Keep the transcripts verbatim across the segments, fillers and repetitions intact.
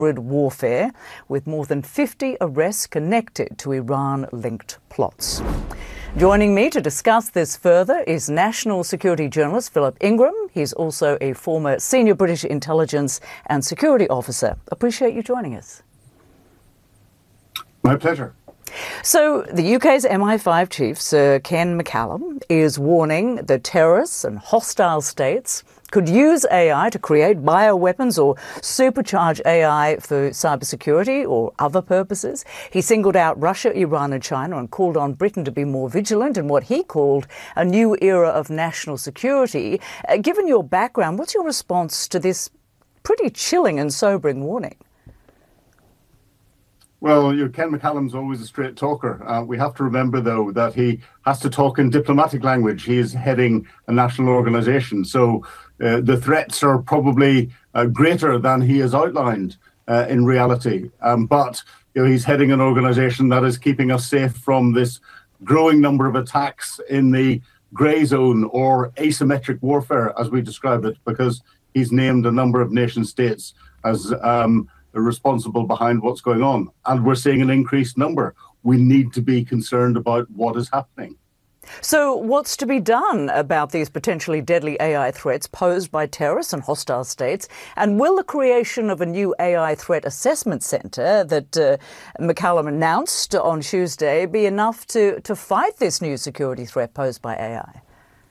hybrid warfare, with more than fifty arrests connected to Iran-linked plots. Joining me to discuss this further is national security journalist Philip Ingram. He's also a former senior British intelligence and security officer. Appreciate you joining us. My pleasure. So the U K's M I five chief, Sir Ken McCallum, is warning that terrorists and hostile states could use A I to create bioweapons or supercharge A I for cybersecurity or other purposes. He singled out Russia, Iran and China and called on Britain to be more vigilant in what he called a new era of national security. Uh, given your background, what's your response to this pretty chilling and sobering warning? Well, you know, Ken McCallum's always a straight talker. Uh, we have to remember, though, that he has to talk in diplomatic language. He is heading a national organisation. So uh, the threats are probably uh, greater than he has outlined uh, in reality. Um, but you know, he's heading an organisation that is keeping us safe from this growing number of attacks in the grey zone or asymmetric warfare, as we describe it, because he's named a number of nation states as um, responsible behind what's going on. And we're seeing an increased number. We need to be concerned about what is happening. So what's to be done about these potentially deadly A I threats posed by terrorists and hostile states? And will the creation of a new A I threat assessment centre that uh, McCallum announced on Tuesday be enough to, to fight this new security threat posed by A I?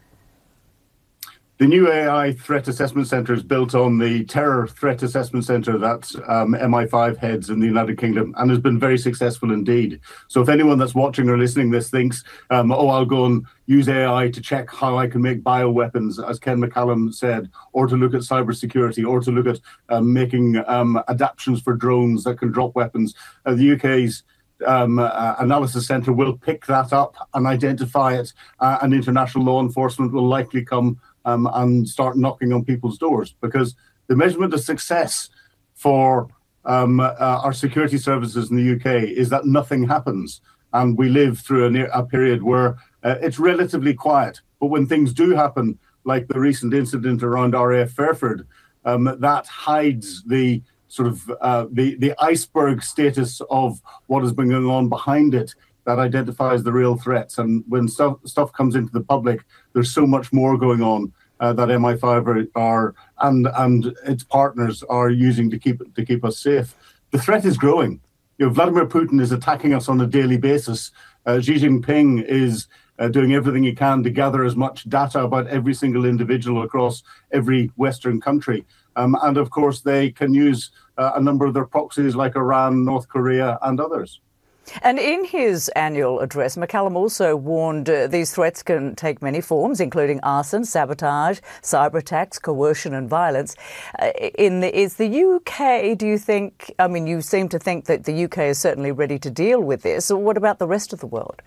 The new A I Threat Assessment Centre is built on the Terror Threat Assessment Centre that um, M I five heads in the United Kingdom, and has been very successful indeed. So if anyone that's watching or listening to this thinks, um, oh, I'll go and use A I to check how I can make bioweapons, as Ken McCallum said, or to look at cybersecurity, or to look at um, making um, adaptations for drones that can drop weapons, uh, the U K's Um, uh, analysis centre will pick that up and identify it, uh, and international law enforcement will likely come um, and start knocking on people's doors, because the measurement of success for um, uh, our security services in the U K is that nothing happens, and we live through a, near, a period where uh, it's relatively quiet. But when things do happen, like the recent incident around R A F Fairford, um, that hides the sort of uh, the, the iceberg status of what has been going on behind it that identifies the real threats. And when stuff, stuff comes into the public, there's so much more going on uh, that M I five are, are and and its partners are using to keep to keep us safe. The threat is growing. You know, Vladimir Putin is attacking us on a daily basis. Uh, Xi Jinping is uh, doing everything he can to gather as much data about every single individual across every Western country. Um, and of course, they can use uh, a number of their proxies like Iran, North Korea and others. And in his annual address, McCallum also warned uh, these threats can take many forms, including arson, sabotage, cyber attacks, coercion and violence. Uh, in the, is the U K, do you think, I mean, you seem to think that the U K is certainly ready to deal with this. So what about the rest of the world?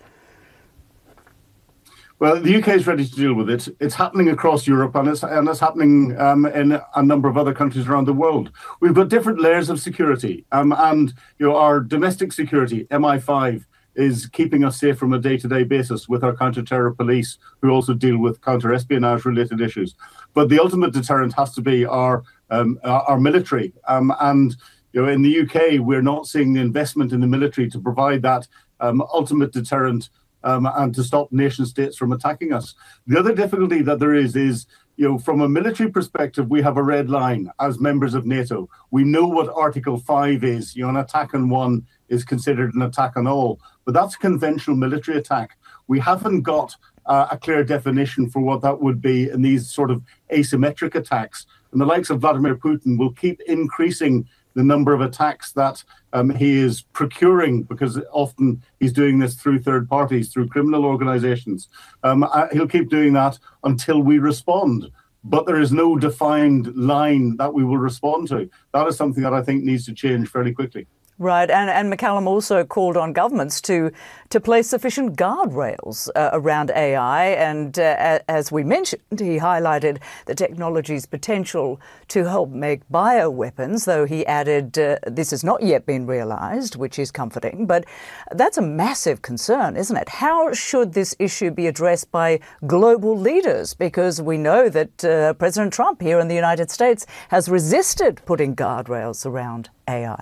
Well, the U K is ready to deal with it. It's happening across Europe, and it's, and it's happening um, in a number of other countries around the world. We've got different layers of security, um, and you know, our domestic security, M I five, is keeping us safe from a day-to-day basis with our counter-terror police, who also deal with counter-espionage-related issues. But the ultimate deterrent has to be our um, our military, um, and you know, in the U K, we're not seeing the investment in the military to provide that um, ultimate deterrent. Um, and to stop nation states from attacking us. The other difficulty that there is is, you know, from a military perspective, we have a red line as members of NATO. We know what Article five is. You know, an attack on one is considered an attack on all. But that's a conventional military attack. We haven't got uh, a clear definition for what that would be in these sort of asymmetric attacks. And the likes of Vladimir Putin will keep increasing the number of attacks that um, he is procuring, because often he's doing this through third parties, through criminal organizations. Um, he'll keep doing that until we respond. But there is no defined line that we will respond to. That is something that I think needs to change fairly quickly. Right, and, and McCallum also called on governments to to place sufficient guardrails uh, around A I, and uh, as we mentioned, he highlighted the technology's potential to help make bioweapons, though he added uh, this has not yet been realised, which is comforting, but that's a massive concern, isn't it? How should this issue be addressed by global leaders? Because we know that uh, President Trump here in the United States has resisted putting guardrails around A I.